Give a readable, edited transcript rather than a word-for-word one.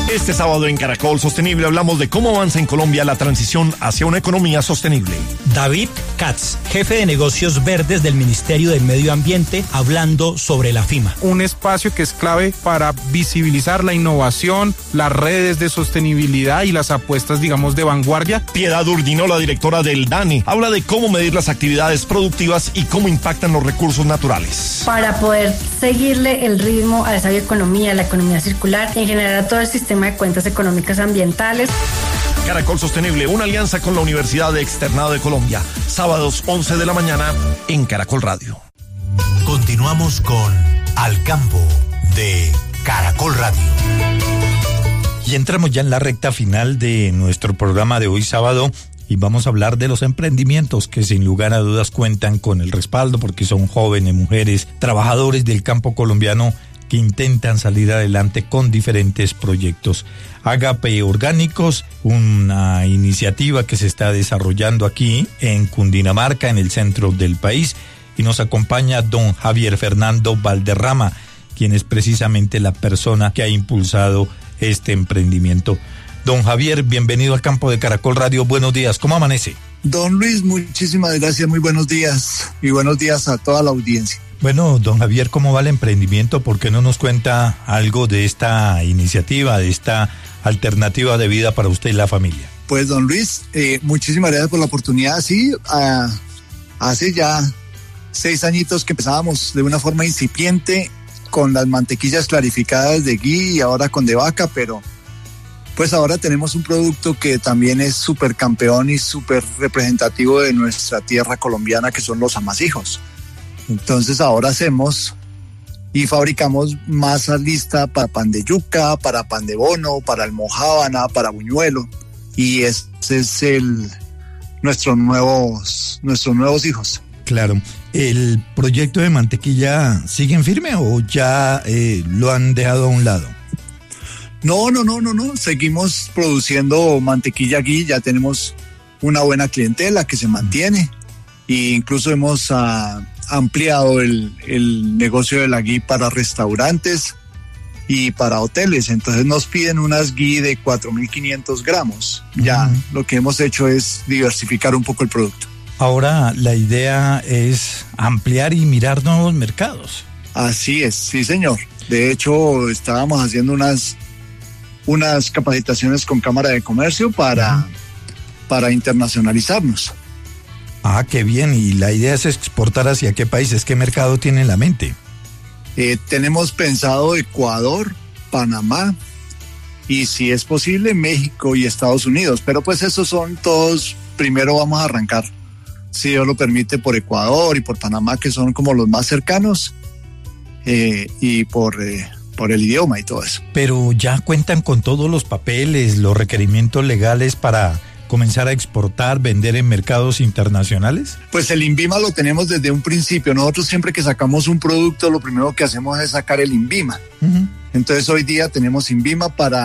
Este sábado en Caracol Sostenible hablamos de cómo avanza en Colombia la transición hacia una economía sostenible. David Katz, jefe de negocios verdes del Ministerio de Medio Ambiente, hablando sobre la FIMA. Un espacio que es clave para visibilizar la innovación, las redes de sostenibilidad y las apuestas, digamos, de vanguardia. Piedad Urdino, la directora del DANE, habla de cómo medir las actividades productivas y cómo impactan los recursos naturales. Para poder seguirle el ritmo a esa bioeconomía, la economía circular y en general a todo el sistema de cuentas económicas ambientales. Caracol Sostenible, una alianza con la Universidad de Externado de Colombia. Sábados 11 de la mañana en Caracol Radio. Continuamos con Al Campo de Caracol Radio. Y entramos ya en la recta final de nuestro programa de hoy sábado y vamos a hablar de los emprendimientos que sin lugar a dudas cuentan con el respaldo porque son jóvenes, mujeres, trabajadores del campo colombiano que intentan salir adelante con diferentes proyectos. Agape Orgánicos, una iniciativa que se está desarrollando aquí en Cundinamarca, en el centro del país, y nos acompaña don Javier Fernando Valderrama, quien es precisamente la persona que ha impulsado este emprendimiento. Don Javier, bienvenido al campo de Caracol Radio. Buenos días, ¿cómo amanece? Don Luis, muchísimas gracias, muy buenos días y buenos días a toda la audiencia. Bueno, don Javier, ¿cómo va el emprendimiento? ¿Por qué no nos cuenta algo de esta iniciativa, de esta alternativa de vida para usted y la familia? Pues don Luis, muchísimas gracias por la oportunidad. Sí, hace ya 6 añitos que empezábamos de una forma incipiente con las mantequillas clarificadas de ghee y ahora con de vaca, pero pues ahora tenemos un producto que también es súper campeón y súper representativo de nuestra tierra colombiana, que son los amasijos. Entonces ahora hacemos y fabricamos masa lista para pan de yuca, para pan de bono, para almojábana, para buñuelo, y ese es nuestros nuevos hijos. Claro. ¿El proyecto de mantequilla sigue en firme o ya lo han dejado a un lado? No. Seguimos produciendo mantequilla ghee, ya tenemos una buena clientela que se mantiene e incluso hemos ampliado el negocio de la ghee para restaurantes y para hoteles. Entonces nos piden unas ghee de 4.500 gramos. Ya lo que hemos hecho es diversificar un poco el producto. Ahora la idea es ampliar y mirar nuevos mercados. Así es, sí señor. De hecho, estábamos haciendo unas capacitaciones con Cámara de Comercio para internacionalizarnos. Ah, qué bien. ¿Y la idea es exportar hacia qué países? ¿Qué mercado tiene en la mente? Tenemos pensado Ecuador, Panamá y si es posible México y Estados Unidos. Pero pues esos son todos, primero vamos a arrancar, si Dios lo permite, por Ecuador y por Panamá, que son como los más cercanos, y por el idioma y todo eso. Pero ya cuentan con todos los papeles, los requerimientos legales para comenzar a exportar, vender en mercados internacionales. Pues el INVIMA lo tenemos desde un principio. Nosotros siempre que sacamos un producto, lo primero que hacemos es sacar el INVIMA. Entonces hoy día tenemos INVIMA para